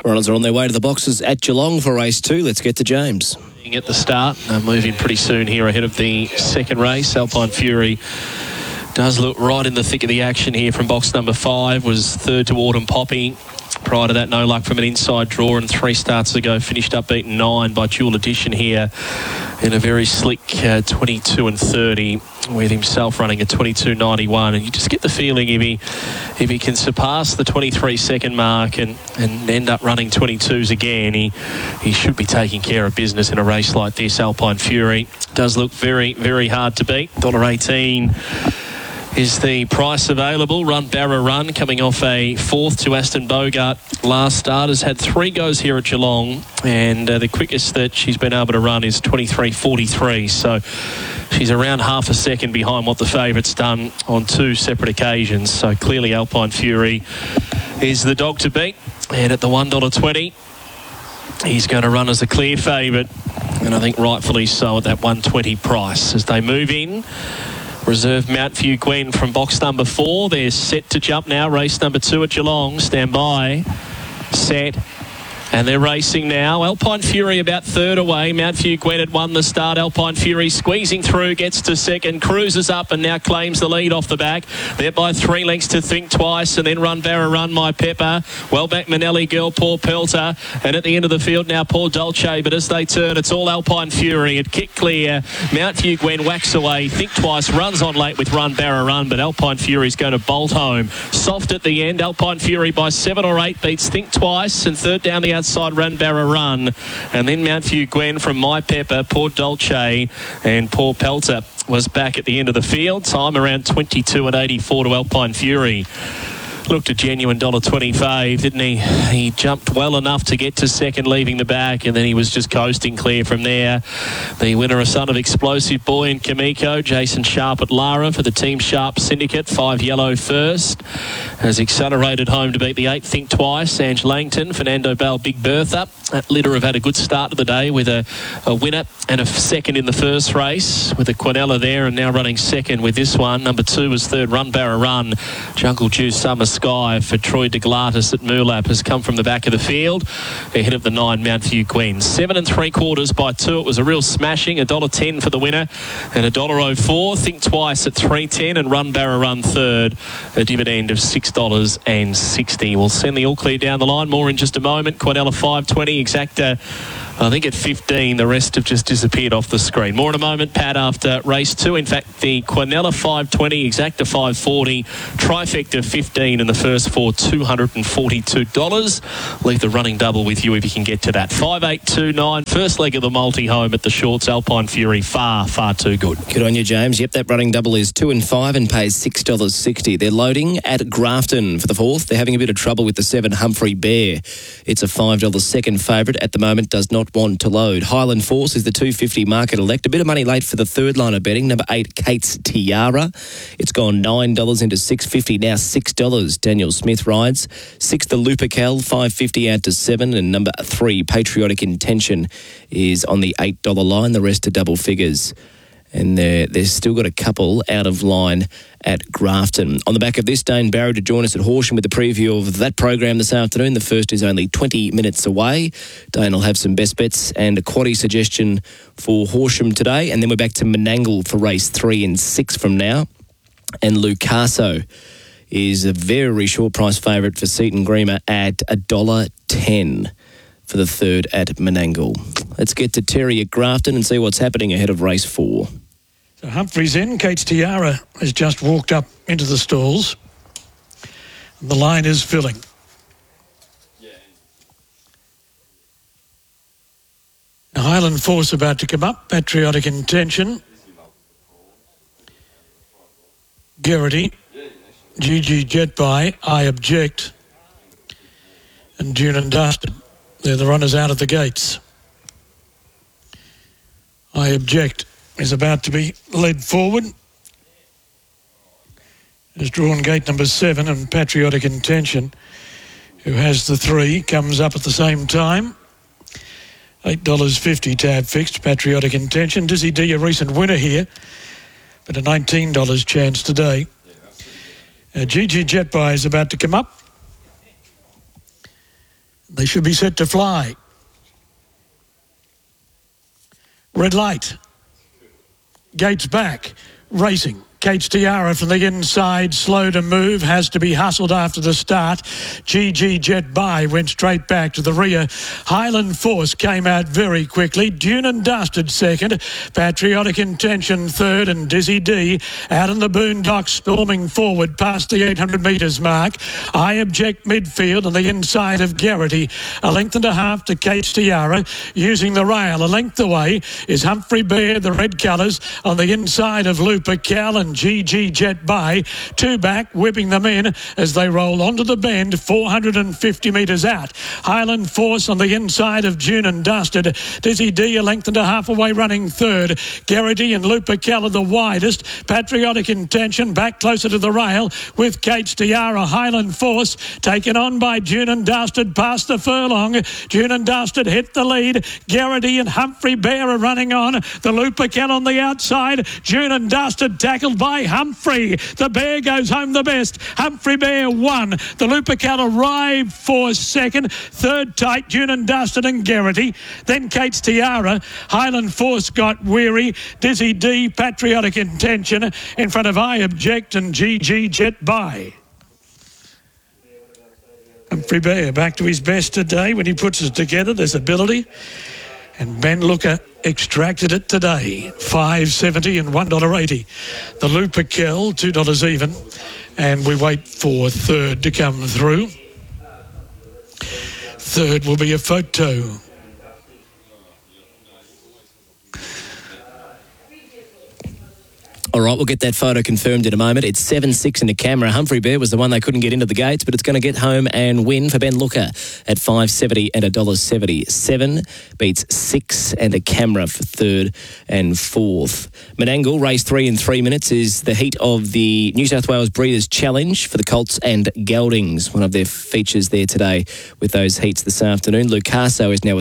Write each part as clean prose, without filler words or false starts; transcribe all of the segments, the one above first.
Runners are on their way to the boxes at Geelong for race 2. Let's get to James. At the start, moving pretty soon here ahead of the second race. Alpine Fury does look right in the thick of the action here from box number 5. Was third to Autumn Poppy. Prior to that, no luck from an inside draw, and 3 starts ago finished up beaten 9 by Dual Edition here in a very slick 22 and 30 with himself running a 22.91, and you just get the feeling if he can surpass the 23-second mark and end up running 22s again, he should be taking care of business in a race like this. Alpine Fury does look very, very hard to beat. $1.18 is the price available. Run Barra Run coming off a 4th to Aston Bogart last start. Has had 3 goes here at Geelong, and the quickest that she's been able to run is 23.43. So she's around half a second behind what the favourite's done on 2 separate occasions. So clearly Alpine Fury is the dog to beat. And at the $1.20, he's going to run as a clear favourite, and I think rightfully so at that $1.20 price. As they move in, reserve Mount View Gwen from box number 4. They're set to jump now. Race number 2 at Geelong. Stand by. Set. And they're racing now. Alpine Fury about third away. Mount View Gwen had won the start. Alpine Fury squeezing through, gets to second, cruises up and now claims the lead off the back. They're by 3 lengths to Think Twice, and then Run Barra Run My Pepper. Well back Manelli Girl, Paul Pelter. And at the end of the field now, Paul Dolce. But as they turn, it's all Alpine Fury. It kicked clear. Mount View Gwen whacks away. Think Twice runs on late with Run Barra Run, but Alpine Fury's going to bolt home. Soft at the end. Alpine Fury by 7 or 8 beats Think Twice, and third down the outside, Run Barra Run. And then Mount View Gwen from My Pepper, Paul Dolce and Paul Pelter was back at the end of the field. Time around 22 and 84 to Alpine Fury. Looked a genuine $1.25, didn't he? He jumped well enough to get to second, leaving the back, and then he was just coasting clear from there. The winner, a son of Explosive Boy and Kimiko, Jason Sharp at Lara for the Team Sharp Syndicate. 5 yellow first. Has accelerated home to beat the 8 Think Twice. Ange Langton, Fernando Bell, Big Bertha. That litter have had a good start to the day with a winner and a second in the first race with a Quinella there, and now running second with this one. Number 2 was third, Run Barra Run. Jungle Juice Summer Sky for Troy de Glatis at Moolap has come from the back of the field ahead of the 9 Mount View Queen. 7 3/4 by 2. It was a real smashing. $1.10 for the winner and $1.04. Think Twice at $3.10 and Run Barra Run third. A dividend of $6.60. We'll send the all clear down the line. More in just a moment. Quinella 5.20. Exacta, I think at 15. The rest have just disappeared off the screen. More in a moment, Pat, after race 2. In fact, the Quinella 5.20, Exacta 5.40, Trifecta 15 in the first 4, $242. Leave the running double with you if you can get to that. 5.829, first leg of the multi-home at the Shorts. Alpine Fury, far, far too good. Good on you, James. Yep, that running double is 2 and 5 and pays $6.60. They're loading at Grafton for the 4th. They're having a bit of trouble with the 7 Humphrey Bear. It's a $5 second favourite at the moment, does not want to load. Highland Force is the $2.50 market elect. A bit of money late for the third line of betting. Number 8, Kate's Tiara. It's gone $9 into $6.50, now $6. Daniel Smith rides. 6, the Lupercal, $5.50 out to 7. And number 3, Patriotic Intention, is on the $8 line. The rest are double figures. And they've still got a couple out of line at Grafton. On the back of this, Dane Barrow to join us at Horsham with the preview of that program this afternoon. The first is only 20 minutes away. Dane will have some best bets and a quaddie suggestion for Horsham today. And then we're back to Menangle for race 3 and 6 from now. And Lucaso is a very short price favourite for Seaton Greamer at $1.10 for the third at Menangle. Let's get to Terry at Grafton and see what's happening ahead of race 4. So Humphrey's in. Kate's Tiara has just walked up into the stalls. The line is filling. Now Highland Force about to come up. Patriotic Intention. Garrity. GG Jetby. I Object. And Dune and Dusted. They're the runners out of the gates. I Object is about to be led forward. Has drawn gate number 7, and Patriotic Intention, who has the 3, comes up at the same time. $8.50 tab fixed, Patriotic Intention. Dizzy D, a recent winner here, but a $19 chance today. GG Jetby is about to come up. They should be set to fly. Red light. Gates back. Racing. Kate's Tiara from the inside, slow to move, has to be hustled after the start. GG Jet By went straight back to the rear. Highland Force came out very quickly. Dune and Dusted second. Patriotic Intention third, and Dizzy D out in the boondocks, storming forward past the 800 metres mark. I Object midfield on the inside of Garrity. A length and a half to Kate's Tiara. Using the rail a length away is Humphrey Bear, the red colours, on the inside of Lupa Cal and GG Jet By. Two back, whipping them in as they roll onto the bend, 450 metres out. Highland Force on the inside of Dune and Dusted. Dizzy D a length and a half away, running third. Garrity and Lupa Cal are the widest. Patriotic Intention back closer to the rail with Kate's Tiara. Highland Force taken on by Dune and Dusted past the furlong. Dune and Dusted hit the lead. Garrity and Humphrey Bear are running on. The Lupa Cal on the outside. Dune and Dusted tackled by Humphrey. The Bear goes home the best. Humphrey Bear won. The Lupa Cal arrived for second. Third tight, Dune and Dusted and Garrity. Then Kate's Tiara. Highland Force got weary. Dizzy D, Patriotic Intention in front of I Object and GG Jet By. Humphrey Bear back to his best today. When he puts it together, there's ability. And Ben Looker extracted it today. $5.70 and $1.80. The Lupa Cal, $2 even. And we wait for third to come through. Third will be a photo. All right, we'll get that photo confirmed in a moment. It's 7-6 in a camera. Humphrey Bear was the one they couldn't get into the gates, but it's going to get home and win for Ben Looker at $5.70 and $1.70. 7 beats 6 and a camera for third and fourth. Menangle, race 3 in 3 minutes, is the heat of the New South Wales Breeders' Challenge for the Colts and Geldings. One of their features there today with those heats this afternoon. Lucasso is now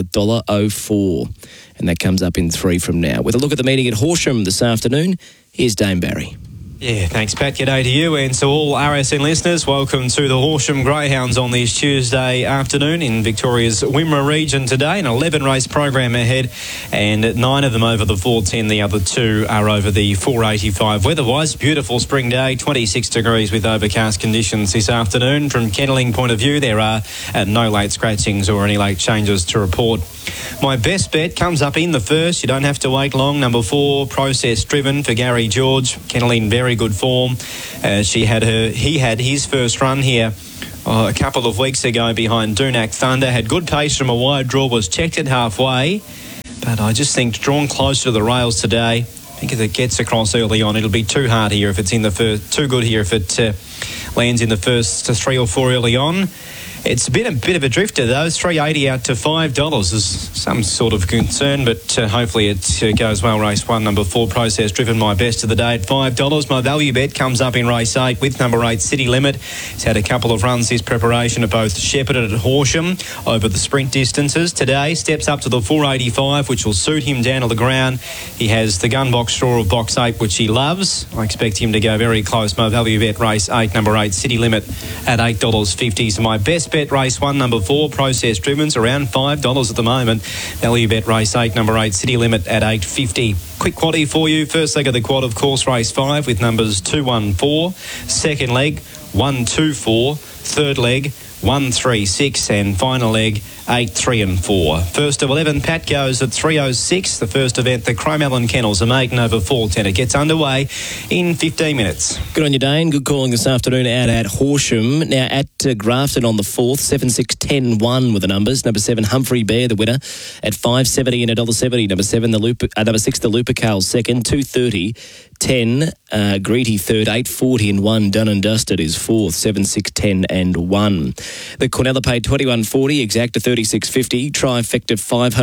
$1.04, and that comes up in 3 from now. With a look at the meeting at Horsham this afternoon, here's Dame Barry. Yeah, thanks, Pat. G'day to you and to all RSN listeners. Welcome to the Horsham Greyhounds on this Tuesday afternoon in Victoria's Wimmera region today. An 11-race program ahead, and 9 of them over the 410. The other 2 are over the 485. Weather-wise, beautiful spring day, 26 degrees with overcast conditions this afternoon. From kenneling point of view, there are no late scratchings or any late changes to report. My best bet comes up in the first. You don't have to wait long. Number 4, Process Driven for Gary George. Kenneling very good form. He had his first run here a couple of weeks ago behind Doonak Thunder. Had good pace from a wide draw, was checked at halfway. But I just think drawn close to the rails today. I think if it gets across early on, it'll be too hard here if it's in the first, too good here if it lands in the first 3 or 4 early on. It's been a bit of a drifter, though. $3.80 out to $5 is some sort of concern, but hopefully it goes well. Race 1, number 4, Process Driven, my best of the day at $5. My value bet comes up in race 8 with number 8, City Limit. He's had a couple of runs this preparation at both Shepherd and at Horsham over the sprint distances. Today, steps up to the 485, which will suit him down to the ground. He has the gun box draw of box 8, which he loves. I expect him to go very close. My value bet, race 8, number 8, City Limit at $8.50. So my best bet, race 1, number 4, Process Driven's around $5 at the moment. Value bet, race 8, number 8, City Limit at $8.50. Quick quaddie for you. First leg of the quad, of course, race 5 with numbers 2, 1, 4. Second leg, 1, 2, 4. Third leg, 1, 3, 6. And final leg, 8, 3 and 4. First of 11, Pat goes at 3:06. The first event, the Chrome Allen Kennels, a maiden over 410. It gets underway in 15 minutes. Good on you, Dane. Good calling this afternoon out at Horsham. Now at Grafton on the 4th, 7, 6, 10, 1 with the numbers. Number 7, Humphrey Bear, the winner, at $5.70 and $1.70. Number 7, number 6, the Lupa Cal second, $2.30. 10, Greedy third, $8.40 and 1. Done and Dusted is fourth, 7, 6, 10 and 1. The Cornella paid $21.40, Exacta $36.50, Trifecta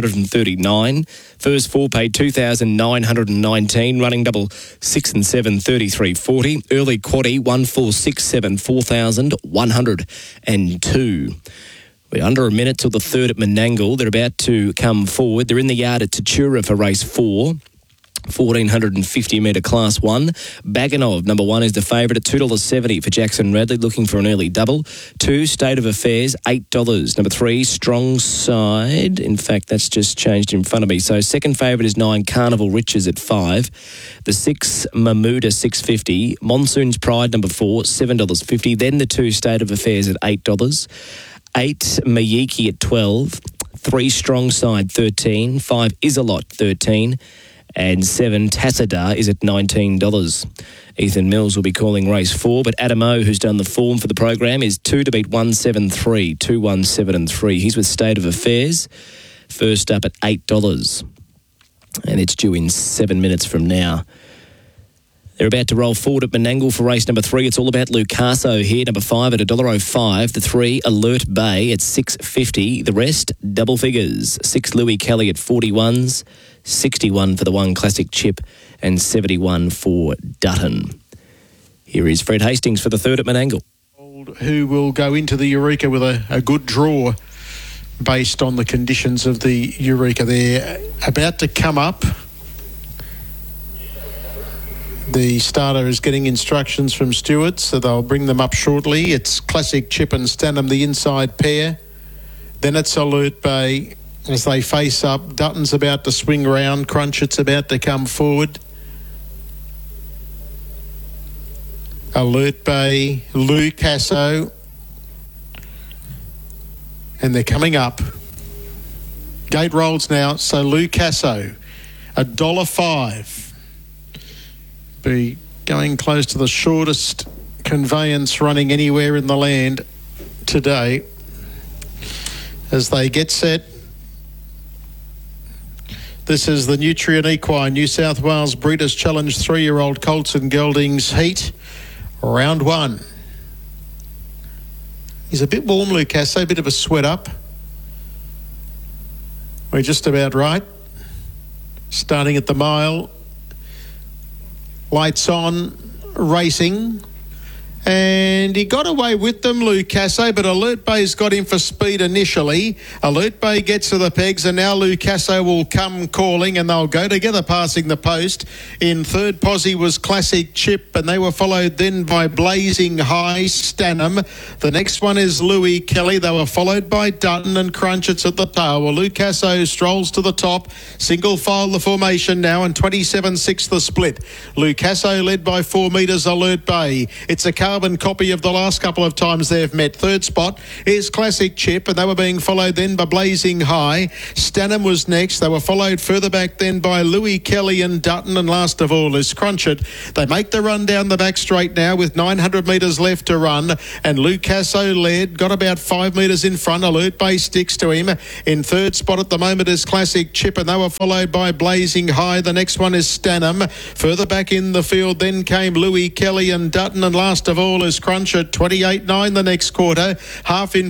$539. First 4 paid $2,919. Running double 6 and 7, $33.40. Early quaddie 1, 4, 6, 7, $4,102. We're under a minute till the third at Menangle. They're about to come forward. They're in the yard at Tatura for race 4. 1,450 metre Class 1. Baganov, number 1, is the favourite at $2.70 for Jackson Radley, looking for an early double. 2, State of Affairs, $8. Number 3, Strong Side. In fact, that's just changed in front of me. So second favourite is 9, Carnival Riches at 5. The 6, Mamuda, $6.50. Monsoon's Pride, number 4, $7.50. Then the 2, State of Affairs at $8. 8, Mayiki at 12. 3, Strong Side, $13. 5, Is-a-Lot, $13. And 7, Tassadar is at $19. Ethan Mills will be calling race 4, but Adam O, who's done the form for the program, is 2 to beat 173, 2, 1, 7 and 3. He's with State of Affairs, first up at $8. And it's due in 7 minutes from now. They're about to roll forward at Menangle for race number 3. It's all about Lucaso here, number 5 at $1.05. The 3, Alert Bay at $6.50. The rest, double figures. 6, Louis Kelly at 41s. 61 for the 1, Classic Chip, and 71 for Dutton. Here is Fred Hastings for the 3rd at Menangle. Who will go into the Eureka with a good draw based on the conditions of the Eureka. They're about to come up. The starter is getting instructions from stewards, so they'll bring them up shortly. It's Classic Chip and Stanham, the inside pair. Then it's Alert Bay as they face up. Dutton's about to swing round. Crunchet's about to come forward. Alert Bay, Lucaso. And they're coming up. Gate rolls now, so Lucaso, $1.05. Be going close to the shortest conveyance running anywhere in the land today. As they get set, this is the Nutrient Equine New South Wales Breeders' Challenge 3-year-old colts and geldings heat, round 1. He's a bit warm, Lucaso, a bit of a sweat up. We're just about right. Starting at the mile. Lights on, racing. And he got away with them, Lucaso, but Alert Bay's got him for speed initially. Alert Bay gets to the pegs, and now Lucaso will come calling, and they'll go together passing the post. In third posse was Classic Chip, and they were followed then by Blazing High, Stanham. The next one is Louis Kelly. They were followed by Dutton and Crunchet's at the tail. Well, Lucaso strolls to the top. Single file the formation now, and 27.6 the split. Lucaso led by 4 metres, Alert Bay. It's a carbon copy of the last couple of times they've met. Third spot is Classic Chip, and they were being followed then by Blazing High. Stanham was next. They were followed further back then by Louis Kelly and Dutton, and last of all is Crunchet. They make the run down the back straight now with 900 metres left to run, and Lucaso led, got about 5 metres in front. Alert Bay sticks to him. In third spot at the moment is Classic Chip, and they were followed by Blazing High. The next one is Stanham. Further back in the field then came Louis Kelly and Dutton, and last of all is Crunchet. 28.9 the next quarter, half in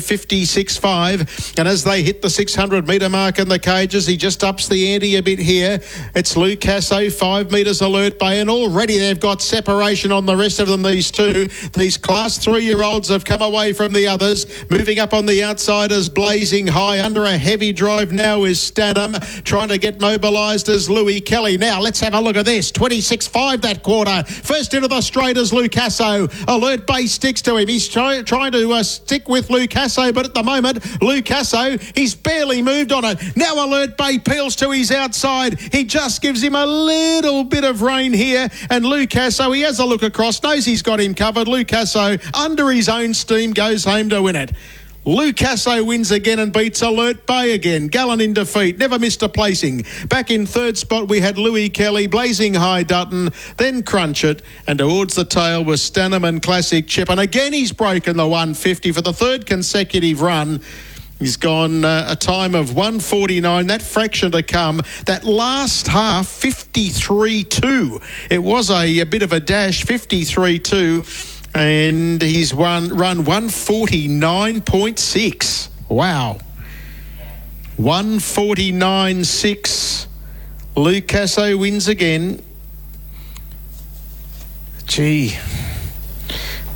56.5, and as they hit the 600 metre mark in the cages, he just ups the ante a bit here. It's Lucaso, 5 metres Alert Bay, and already they've got separation on the rest of them. These two, these Class 3-year-olds have come away from the others. Moving up on the outside is Blazing High. Under a heavy drive now is Stanham, trying to get mobilised as Louis Kelly. Now let's have a look at this. 26.5 that quarter. First into the straight is Lucaso. Alert Bay sticks to him. He's trying to stick with Lucaso, but at the moment, Lucaso, he's barely moved on it. Now Alert Bay peels to his outside. He just gives him a little bit of rain here, and Lucaso, he has a look across, knows he's got him covered. Lucaso, under his own steam, goes home to win it. Lucaso wins again and beats Alert Bay again. Gallen in defeat, never missed a placing. Back in third spot we had Louis Kelly, Blazing High, Dutton, then Crunchet, and towards the tail was Stanham and Classic Chip. And again he's broken the 150 for the third consecutive run. He's gone a time of 1:49. That fraction to come. That last half, 53.2. It was a bit of a dash, 53.2. And he's run 1:49.6. Wow. 1:49.6. Lucaso wins again. Gee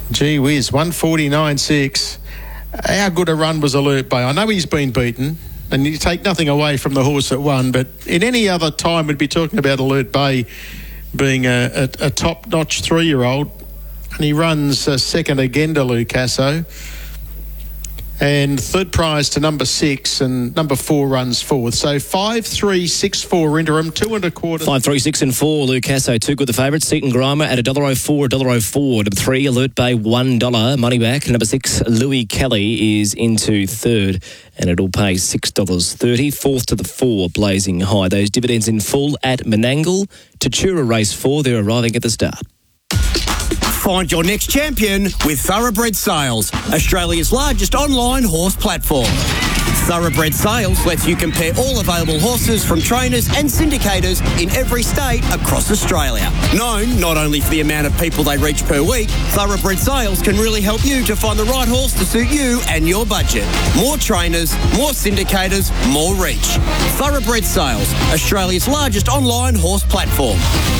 whiz, 1:49.6. How good a run was Alert Bay? I know he's been beaten. And you take nothing away from the horse that won, but in any other time we'd be talking about Alert Bay being a top-notch 3-year-old. And he runs second again to Lucasso. And third prize to number 6, and number 4 runs fourth. So 5, 3, 6, 4 interim, 2 1/4. 5, 3, 6 and 4. Lucasso, 2 good the favourites. Seaton Grimer at $1.04, $1.04. Number 3, Alert Bay, $1. Money back. Number 6, Louis Kelly is into third, and it'll pay $6.30. Fourth to the 4, Blazing High. Those dividends in full at Menangle. Tatura race 4. They're arriving at the start. Find your next champion with Thoroughbred Sales, Australia's largest online horse platform. Thoroughbred Sales lets you compare all available horses from trainers and syndicators in every state across Australia. Known not only for the amount of people they reach per week, Thoroughbred Sales can really help you to find the right horse to suit you and your budget. More trainers, more syndicators, more reach. Thoroughbred Sales, Australia's largest online horse platform.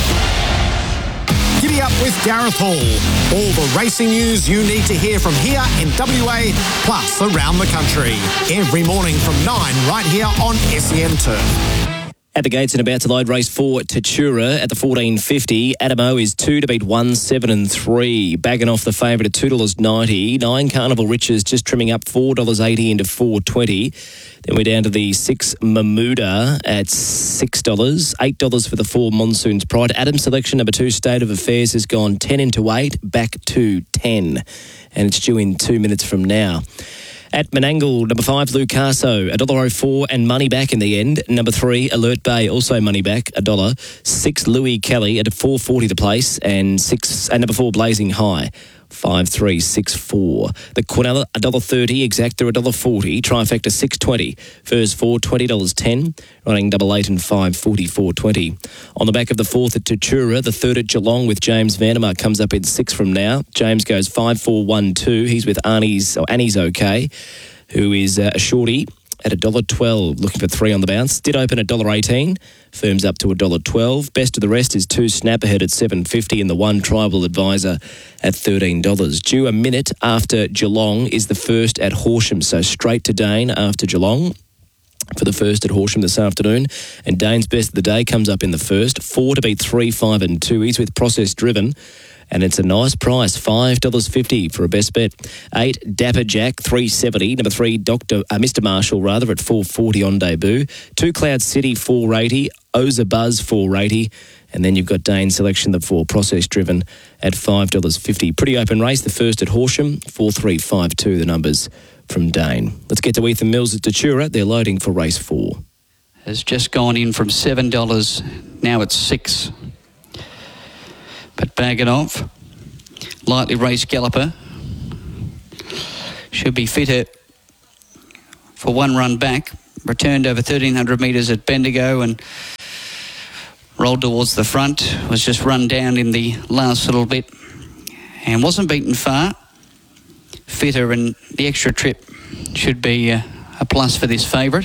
Giddy up with Gareth Hall. All the racing news you need to hear from here in WA, plus around the country. Every morning from 9 right here on SEN2. At the gates and about to load race 4, Tatura at the 14.50. Adamo is 2 to beat 1, 7 and 3. Bagging off the favourite at $2.90. 9 Carnival Riches just trimming up $4.80 into $4.20. Then we're down to the 6 Mamuda at $6. $8 for the 4 Monsoon's Pride. Adam's Selection number 2 State of Affairs has gone 10 into 8, back to 10. And it's due in 2 minutes from now. At Menangle, number 5, Lucasso, $1.04 and money back in the end. Number 3, Alert Bay, also money back, $1. 6, Louis Kelly at $4.40 to place, and number 4, Blazing High, 5, 3, 6, 4. The Quinella, $1.30, Exacta, $1.40, Trifecta, $6.20. First 4, $20.10. Running double 8 and 5, $44.20. On the back of the 4th at Tatura, the 3rd at Geelong with James Vandermark comes up in 6 from now. James goes 5, 4, 1, 2. He's with Annie's OK, who is a shorty at $1.12, looking for 3 on the bounce. Did open at $1.18, firms up to $1.12. Best of the rest is 2 Snap Ahead at $7.50 and the 1 Tribal Advisor at $13. Due a minute after Geelong is the first at Horsham, so straight to Dane after Geelong for the first at Horsham this afternoon. And Dane's best of the day comes up in the first. 4 to beat 3, 5 and 2. He's with Process Driven. And it's a nice price, $5.50 for a best bet. 8, Dapper Jack, $3.70. Number 3, Mr. Marshall, at $4.40 on debut. 2, Cloud City, $4.80. Oza Buzz, $4.80. And then you've got Dane's Selection, the 4, Process Driven, at $5.50. Pretty open race, the first at Horsham, 4-3-5-2, the numbers from Dane. Let's get to Ethan Mills at Tatura. They're loading for race 4. Has just gone in from $7, now it's $6. But Baganov, lightly raced galloper, should be fitter for 1 run back. Returned over 1,300 metres at Bendigo and rolled towards the front. Was just run down in the last little bit and wasn't beaten far. Fitter, and the extra trip should be a plus for this favourite,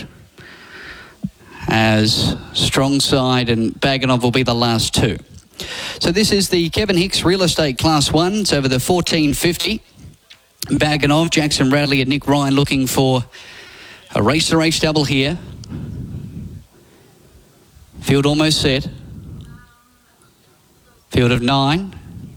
as Strong Side and Baganov will be the last 2. So this is the Kevin Hicks Real Estate Class 1. It's over the 14.50. Baganov, Jackson Radley and Nick Ryan looking for a race-to-race double here. Field almost set. Field of 9.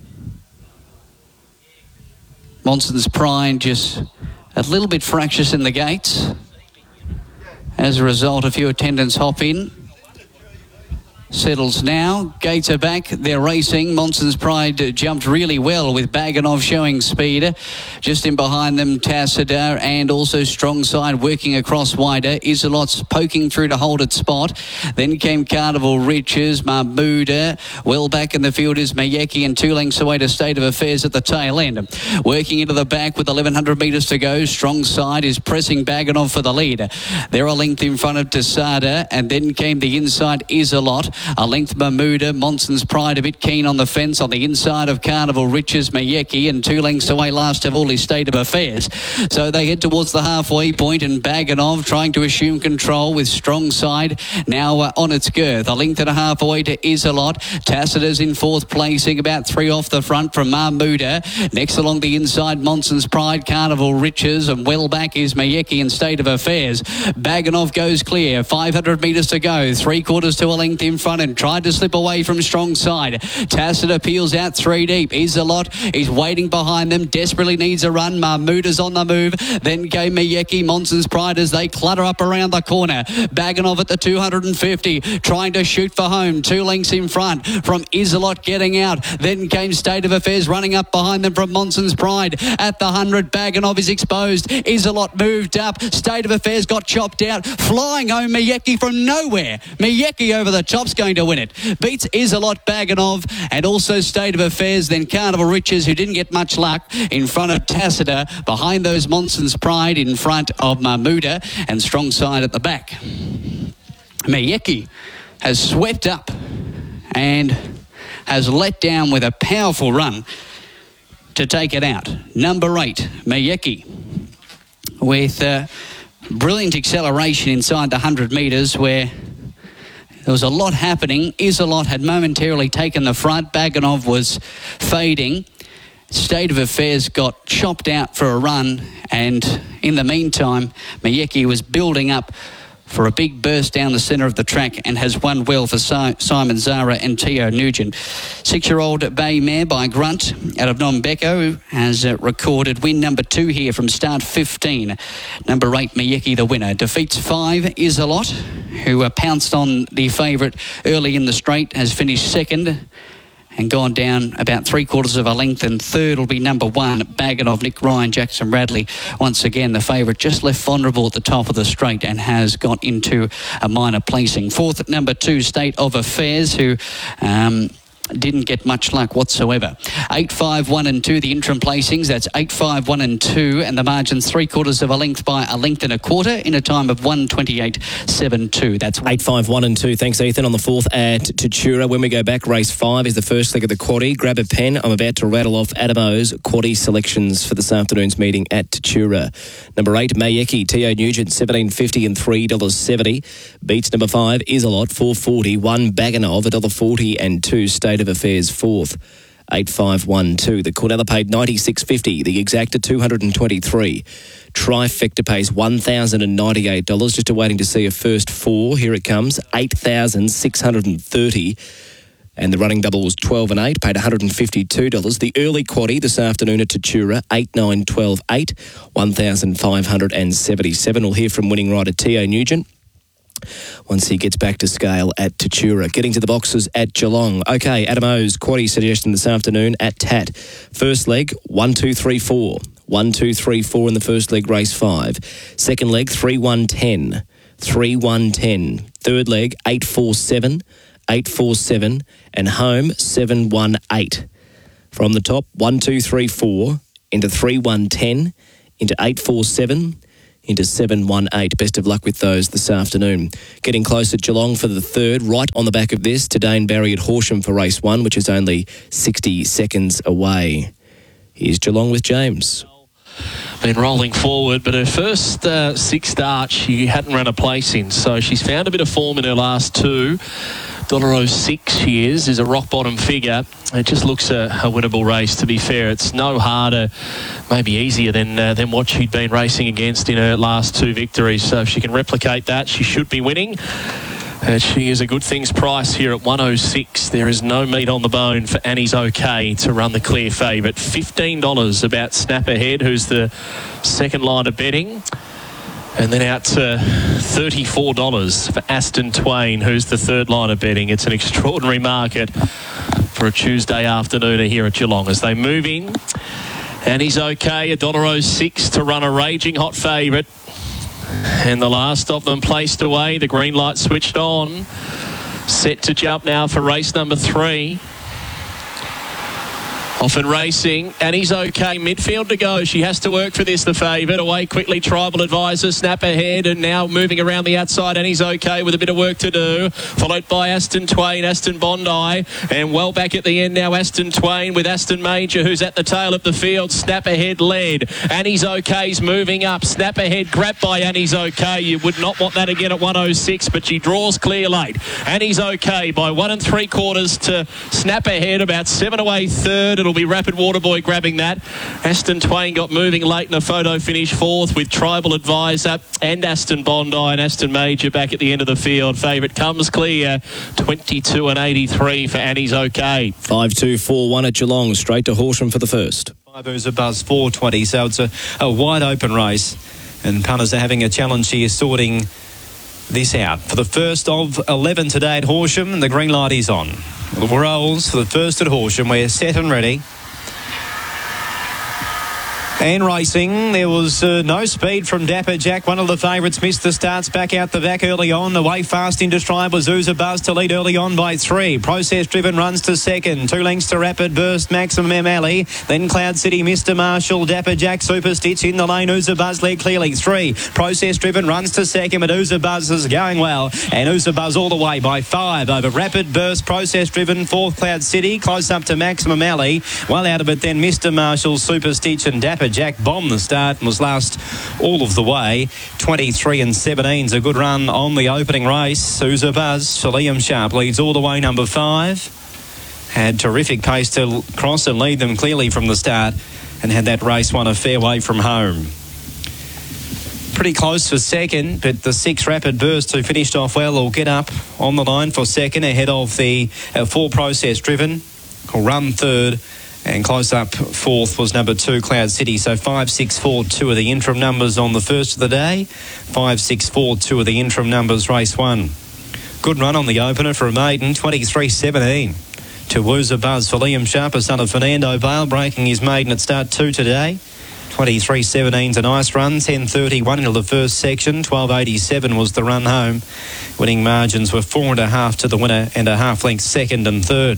Monson's Pride just a little bit fractious in the gates. As a result, a few attendants hop in. Settles now. Gates are back. They're racing. Monson's Pride jumped really well with Baganov showing speed. Just in behind them, Tassada and also Strong Side working across wider. Isolot's poking through to hold its spot. Then came Carnival Riches, Mahmuda. Well back in the field is Mayeki and 2 lengths away to State of Affairs at the tail end. Working into the back with 1,100 metres to go. Strong Side is pressing Baganov for the lead. They're a length in front of Tassada, and then came the inside Isolot. A length Bermuda. Monson's Pride a bit keen on the fence on the inside of Carnival Riches. Mayeki, and 2 lengths away last of all is State of Affairs. So they head towards the halfway point, and Baganov trying to assume control with Strong Side now on its girth. A length and a half away to Isolot. Tacitus in 4th placing, about 3 off the front from Marmuda. Next along the inside, Monson's Pride, Carnival Riches, and well back is Mayeki and State of Affairs. Baganov goes clear, 500 metres to go, 3/4 to a length in front, and tried to slip away from Strong Side. Tacitus peels out 3 deep. Isolot is waiting behind them, desperately needs a run. Marmuda's on the move, then go Mayeki, Monson's Pride as they clutter up around the corner. Baganov at the 250, trying to shoot for home, 2 lengths in front from Isolot getting out. Then came State of Affairs running up behind them from Monson's Pride. At the 100, Baganov is exposed. Isolot moved up. State of Affairs got chopped out. Flying home Mayeki from nowhere. Mayeki over the top's going to win it. Beats Isolot, Baganov, and also State of Affairs. Then Carnival Riches, who didn't get much luck, in front of Tacitus. Behind those, Monson's Pride in front of Marmuda, and Strong Side at the back. Mayeki has swept up and has let down with a powerful run to take it out. Number 8, Mayeki, with brilliant acceleration inside the 100 metres where there was a lot happening. Isolot had momentarily taken the front. Baganov was fading. State of Affairs got chopped out for a run, and in the meantime, Mayeki was building up for a big burst down the centre of the track and has won well for Simon Zara and Teo Nugent. 6-year-old bay mare by Grunt out of Nombeko has recorded win number 2 here from start 15. Number 8, Mayeki, the winner. Defeats 5, Isolot, who pounced on the favourite early in the straight, has finished second and gone down about 3/4 of a length, and third will be number 1, Baganov, Nick Ryan, Jackson Radley. Once again, the favourite just left vulnerable at the top of the straight and has got into a minor placing. 4th, number 2, State of Affairs, who didn't get much luck whatsoever. 8, 5, 1 and 2, the interim placings. That's 8, 5, 1 and 2, and the margin's 3/4 of a length by a length and a quarter in a time of 1:28.72. That's 8, 5, 1 and 2. Thanks, Ethan. On the 4th at Tatura. When we go back, race 5 is the first leg of the quaddie. Grab a pen. I'm about to rattle off Adamo's quaddie selections for this afternoon's meeting at Tatura. Number 8, Mayeki, Teo Nugent, $17.50 and $3.70. Beats number 5, Isolot, $4.40. 1, Baganov, $1.40 and 2, State of Affairs, 4th. 8, 5, 1, 2. The Cornella paid $96.50. The Exacta $223. Trifecta pays $1,098. Just awaiting to see a first 4. Here it comes. $8,630. And the running double was 12 and 8, paid $152. The early quaddie this afternoon at Tatura, 8, 9, 12, 8, $1,577. We'll hear from winning rider Teo Nugent once he gets back to scale at Tatura. Getting to the boxes at Geelong. Okay, Adamo's quaddie suggestion this afternoon at Tat. First leg, 1, 2, 3, 4. 1, 2, 3, 4 in the first leg, race 5. Second leg, 3, 1, 10. 3, 1, 10. Third leg, 8, 4, 7. 8, 4, 7. And home, 7, 1, 8. From the top, 1, 2, 3, 4. Into 3, 1, 10. Into 8, 4, 7. Into 7-1-8. Best of luck with those this afternoon. Getting close at Geelong for the third. Right on the back of this, to Dane Barry at Horsham for race 1, which is only 60 seconds away. Here's Geelong with James. Been rolling forward, but her first 6 starts she hadn't run a place in, so she's found a bit of form in her last 2. $1.06 she is a rock bottom figure. It just looks a winnable race, to be fair. It's no harder, maybe easier than what she'd been racing against in her last 2 victories. So if she can replicate that, she should be winning. She is a good things price here at $1.06. There is no meat on the bone for Annie's OK to run the clear favourite. $15 about Snap Ahead, who's the second line of betting. And then out to $34 for Aston Twain, who's the third line of betting. It's an extraordinary market for a Tuesday afternoon here at Geelong as they move in. And he's okay, $1.06 to run a raging hot favourite. And the last of them placed away. The green light switched on. Set to jump now for race number 3. Off and racing, and he's okay. Midfield to go. She has to work for this, the favourite. Away quickly, Tribal Advisor, snap ahead, and now moving around the outside, and he's okay with a bit of work to do. Followed by Aston Twain, Aston Bondi, and well back at the end now, Aston Twain with Aston Major, who's at the tail of the field. Snap ahead led. Annie's okay's moving up. Snap ahead, grabbed by Annie's okay. You would not want that again at 106, but she draws clear late. Annie's okay by 1 3/4 to snap ahead, about 7 away third. It'll be Rapid Waterboy grabbing that. Aston Twain got moving late in a photo finish fourth with Tribal Advisor and Aston Bondi, and Aston Major back at the end of the field. Favourite comes clear, 22 and 83 for Annie's okay. 5-2-4-1 at Geelong, straight to Horsham for the first. 5 Ooza Buzz 420, so it's a wide open race, and punters are having a challenge here sorting this out. For the first of 11 today at Horsham, the green light is on. The rolls for the first at Horsham. We're set and ready. And racing, there was no speed from Dapper Jack. One of the favourites missed the starts, back out the back early on. Away fast into stride was Ooza Buzz to lead early on by 3. Process Driven runs to second. 2 lengths to Rapid Burst, Maximum M. Alley. Then Cloud City, Mr. Marshall, Dapper Jack, Super Stitch in the lane. Ooza Buzz led clearly. 3. Process Driven runs to second, but Ooza Buzz is going well. And Ooza Buzz all the way by 5 over Rapid Burst, Process Driven, 4th Cloud City, close up to Maximum Alley. Well out of it then Mr. Marshall, Super Stitch and Dapper Jack bombed the start and was last all of the way. 23 and 17's a good run on the opening race. Ooza Buzz for Liam Sharp leads all the way, number 5. Had terrific pace to cross and lead them clearly from the start, and had that race won a fair way from home. Pretty close for second, but the 6 Rapid Burst, who finished off well, will get up on the line for second ahead of the 4 Process Driven. Will run third. And close up fourth was number 2, Cloud City. So 5, 6, 4, 2 are the interim numbers on the first of the day. 5, 6, 4, 2 are the interim numbers, race 1. Good run on the opener for a maiden, 23-17. To Ooza Buzz for Liam Sharp, a son of Fernando Bale, breaking his maiden at start 2 today. 23-17's a nice run. 10.31 into the first section. 12.87 was the run home. Winning margins were 4.5 to the winner and a half length second and third.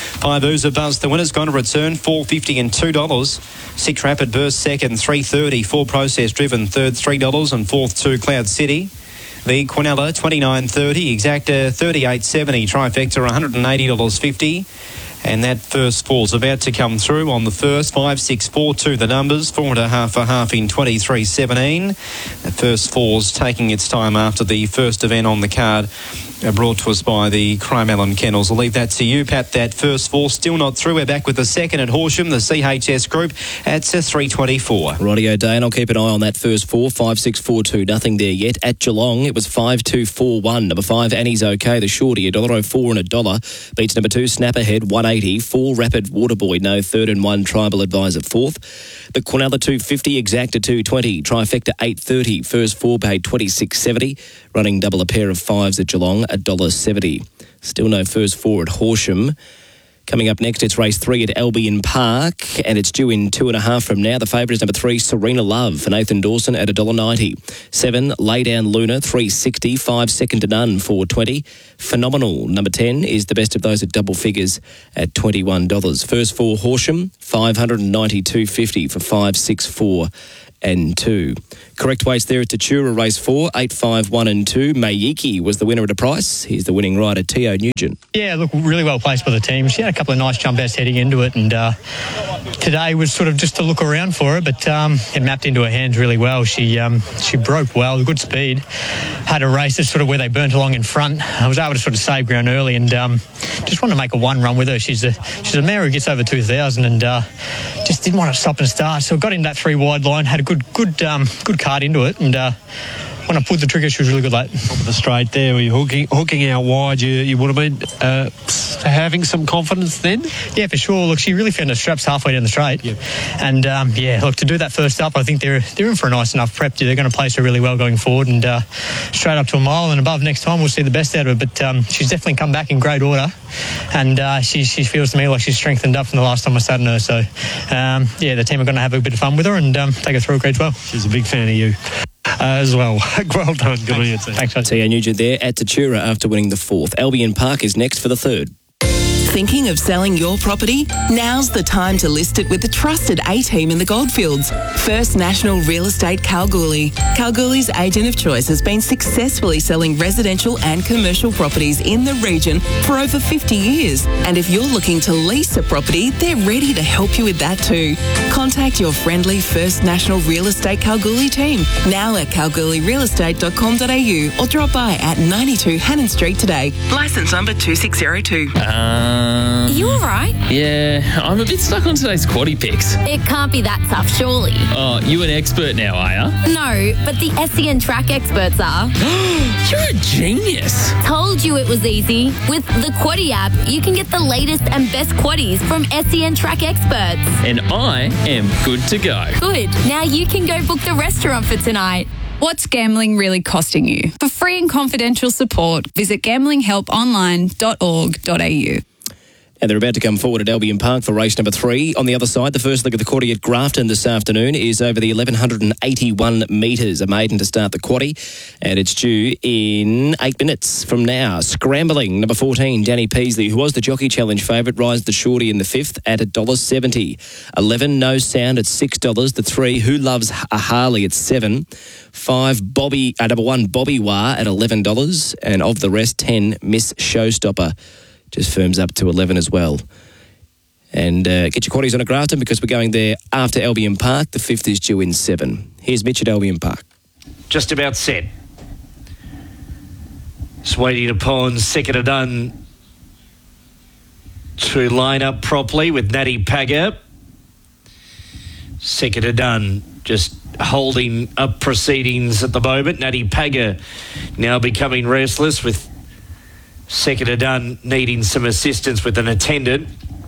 5 Ooza Buzz, the winner's gone to return, $4.50 and $2. 6 Rapid Burst second, $3.30. 4 Process Driven third, $3, and fourth 2 Cloud City. The Quinella, $29.30. Exacta, $38.70. Trifecta, $180.50. And that first fall's about to come through on the first. 5, 6, 4, 2 the numbers. 4.5 for half in 23.17. The first fall's taking its time after the first event on the card, brought to us by the Chrome Allen Kennels. I'll leave that to you, Pat. That first fall still not through. We're back with the second at Horsham, the CHS Group, at 3.24. Rightio, Dane. I'll keep an eye on that first 4. 5, 6, 4, 2. Nothing there yet. At Geelong, it was 5, 2, 4, 1. Number 5, Annie's okay. The shorty, $1.04 and $1. Beats number 2, Snap Ahead, 180. 4, Rapid Waterboy, no. 3rd and 1, Tribal Advisor, 4th. The Quinella, $2.50. Exacta, $2.20. Trifecta, $8.30. First 4 paid $26.70. Running double a pair of 5s at Geelong, $1.70. Still no first 4 at Horsham. Coming up next, it's race 3 at Albion Park, and it's due in 2.5 from now. The favourite is number 3, Serena Love, for Nathan Dawson at $1.90. 7, Lay Down Luna, $3.60. 5, Second to None, $4.20. Phenomenal, number 10, is the best of those at double figures at $21. First 4 Horsham, $592.50 for 5, 6, 4 and 2. Correct weights there at Tatura, race 4, 8, 5, 1 and 2. Mayiki was the winner at a price. Here's the winning rider, Teo Nugent. Yeah, look, really well placed by the team. She had a couple of nice jump outs heading into it, and today was sort of just to look around for her, but it mapped into her hands really well. She broke well, good speed. Had a race that's sort of where they burnt along in front. I was able to sort of save ground early, and just wanted to make a one run with her. She's a mare who gets over 2,000, and just didn't want to stop and start. So got in that 3 wide line, had a good card into it, and when I pulled the trigger, she was really good late. Top of the straight there, were you hooking out wide? You would have been having some confidence then? Yeah, for sure. Look, she really found her straps halfway down the straight. Yep. And, look, to do that first up, I think they're in for a nice enough prep. They're going to place her really well going forward, and straight up to a mile and above next time we'll see the best out of her. But she's definitely come back in great order, and she feels to me like she's strengthened up from the last time I sat on her. So, the team are going to have a bit of fun with her and take her through a grade 12. She's a big fan of you. As well. Well done. Good on you, team. Thanks, Teo Nugent there at Tatura after winning the 4th. Albion Park is next for the 3rd. Thinking of selling your property? Now's the time to list it with the trusted A-team in the Goldfields. First National Real Estate Kalgoorlie. Kalgoorlie's agent of choice has been successfully selling residential and commercial properties in the region for over 50 years. And if you're looking to lease a property, they're ready to help you with that too. Contact your friendly First National Real Estate Kalgoorlie team now at kalgoorlierealestate.com.au or drop by at 92 Hannon Street today. Licence number 2602. Are you alright? Yeah, I'm a bit stuck on today's quaddie picks. It can't be that tough, surely. Oh, you an expert now, are ya? No, but the SEN track experts are. You're a genius. Told you it was easy. With the Quaddie app, you can get the latest and best quaddies from SEN track experts. And I am good to go. Good. Now you can go book the restaurant for tonight. What's gambling really costing you? For free and confidential support, visit gamblinghelponline.org.au. And they're about to come forward at Albion Park for race number 3. On the other side, the first leg of the quaddie at Grafton this afternoon is over the 1,181 metres. A maiden to start the quaddie, and it's due in 8 minutes from now. Scrambling, number 14, Danny Peasley, who was the Jockey Challenge favourite, rides the shorty in the 5th at $1.70. 11, No Sound at $6. The 3, Who Loves a Harley at $7. 5, number 1, Bobby Wah at $11. And of the rest, 10, Miss Showstopper. Just firms up to 11 as well. And get your quaddies on at Grafton because we're going there after Albion Park. The 5th is due in 7. Here's Mitch at Albion Park. Just about set. Just waiting upon Second Done to line up properly with Natty Pagger. Second Done just holding up proceedings at the moment. Natty Pagger now becoming restless with Second Done needing some assistance with an attendant.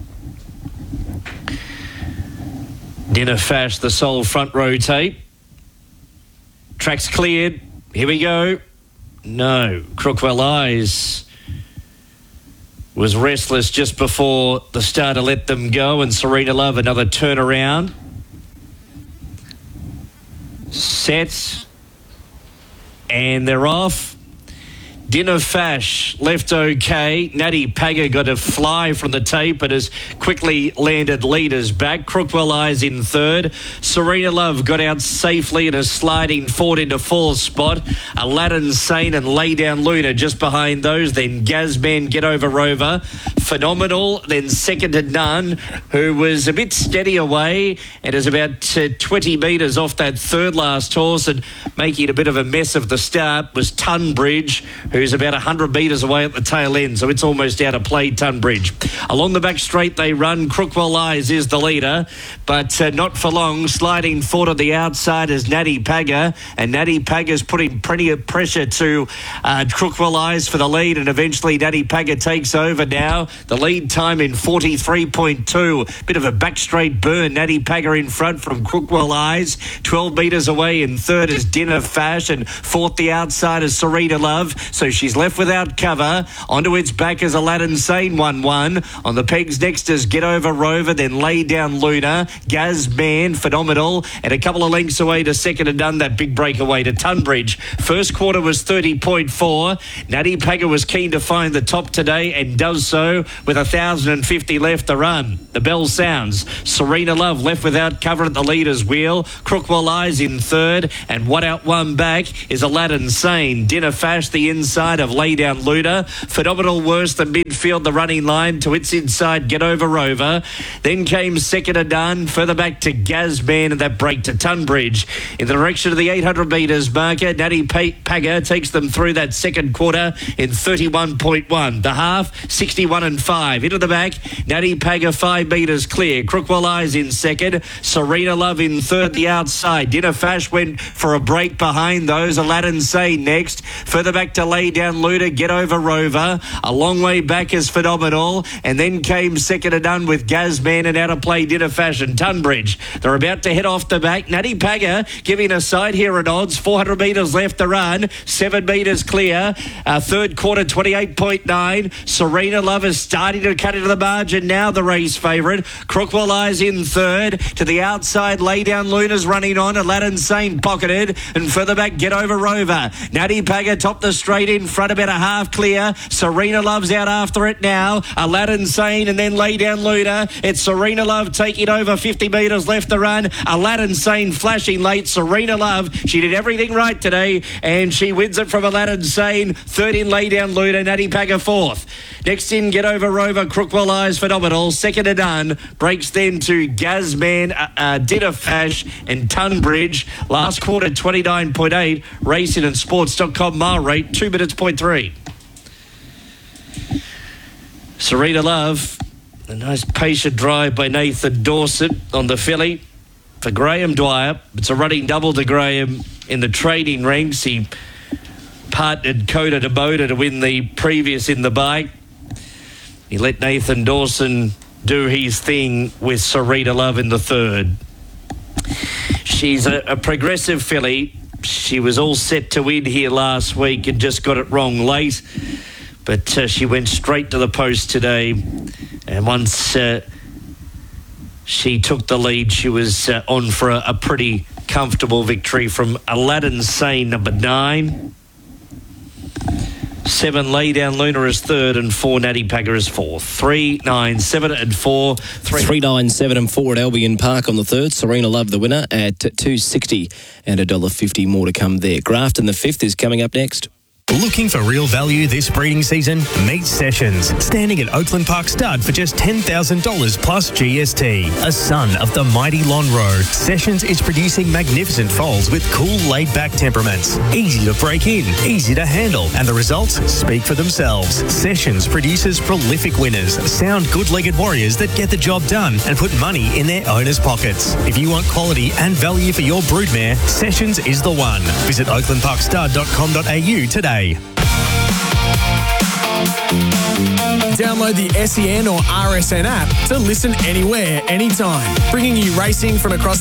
Dinner Fash, the sole front rotate. Track's cleared. Here we go. No. Crookwell Eyes was restless just before the starter let them go, and Serena Love another turnaround. Set. And they're off. Dinner Fash left okay. Natty Pagger got a fly from the tape but has quickly landed leaders back. Crookwell Eyes in 3rd. Serena Love got out safely and is sliding forward into 4th spot. Aladdin Sane and Lay Down Luna just behind those. Then Gazman, Get Over Rover. Phenomenal. Then Second to None, who was a bit steady away and is about 20 metres off that 3rd last horse and making a bit of a mess of the start was Tunbridge, who's about 100 metres away at the tail end, so it's almost out of play, Tunbridge. Along the back straight they run. Crookwell Eyes is the leader, but not for long. Sliding forward on the outside is Natty Pagger, and Natty Pagger's putting plenty of pressure to Crookwell Eyes for the lead, and eventually Natty Pagger takes over now. The lead time in 43.2. Bit of a back straight burn. Natty Pagger in front from Crookwell Eyes. 12 metres away in 3rd is Dinner Fash, and 4th the outside is Serena Love. So she's left without cover. Onto its back is Aladdin Sane 1-1. On the pegs next is Get Over Rover, then Lay Down Luna. Gazman, Phenomenal, and a couple of lengths away to Second and Done, that big breakaway to Tunbridge. First quarter was 30.4. Natty Pagger was keen to find the top today and does so with 1,050 left to run. The bell sounds. Serena Love left without cover at the leader's wheel. Crookwell Eyes in 3rd, and one out, one back is Aladdin Sane. Dinner Fash the inside of Lay Down Luna. Phenomenal worse than midfield, the running line to its inside, Get Over Rover. Then came Second and Done, further back to Gazman, and that break to Tunbridge. In the direction of the 800 metres marker, Natty Pagger takes them through that second quarter in 31.1. The half, 61.5. Into the back, Natty Pagger 5 metres clear. Crookwell Eyes in 2nd. Serena Love in 3rd, the outside. Dinner Fash went for a break behind those. Aladdin Sane next. Further back to Lay Down Luna, Get Over Rover. A long way back is Phenomenal. And then came Second and Done with Gazman, and out of play Dinner Fash and Tunbridge. They're about to head off the back. Natty Pagger giving a side here at odds. 400 metres left to run. 7 metres clear. 3rd quarter, 28.9. Serena Love is starting to cut into the margin now, the race favourite. Crookwell Eyes in 3rd. To the outside, Lay Down Luna's running on. Aladdin Sane pocketed. And further back, Get Over Rover. Natty Pagger topped the straight in front, about a half clear. Serena Love's out after it now. Aladdin Sane and then Lay Down Luda. It's Serena Love taking over, 50 metres left to run. Aladdin Sane flashing late. Serena Love, she did everything right today and she wins it from Aladdin Sane. Third in Lay Down Luda, Natty Pagger fourth. Next in Get Over Rover, Crookwell Eyes Phenomenal. Second to none. Breaks then to Gazman, Dinner Fash and Tunbridge. Last quarter 29.8. Racing and Sports.com mile rate 2 minutes 0.3. Serena Love, a nice patient drive by Nathan Dawson on the filly. For Graham Dwyer, it's a running double to Graham in the trading ranks. He partnered Coda to Boda to win the previous in the bike. He let Nathan Dawson do his thing with Serena Love in the third. She's a progressive filly. She was all set to win here last week and just got it wrong late. But she went straight to the post today. And once she took the lead, she was on for a pretty comfortable victory from Aladdin Sane, number 9. 7 Lay Down Luna is third and 4 Natty Pagger is fourth. 3, 9, 7 and 4. 3, 9, 7 and 4 at Albion Park on the third. Serena Love the winner at $2.60 and $1.50 more to come there. Grafton the fifth is coming up next. Looking for real value this breeding season? Meet Sessions, standing at Oakland Park Stud for just $10,000 plus GST. A son of the mighty Lonhro, Sessions is producing magnificent foals with cool, laid-back temperaments. Easy to break in, easy to handle, and the results speak for themselves. Sessions produces prolific winners, sound, good-legged warriors that get the job done and put money in their owners' pockets. If you want quality and value for your broodmare, Sessions is the one. Visit oaklandparkstud.com.au today. Download the SEN or RSN app to listen anywhere, anytime, bringing you racing from across